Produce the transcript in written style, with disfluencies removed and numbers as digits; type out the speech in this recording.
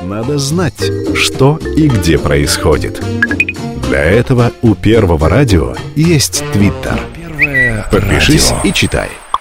Надо знать, что и где происходит. Для этого у Первого радио есть Твиттер. Подпишись и читай.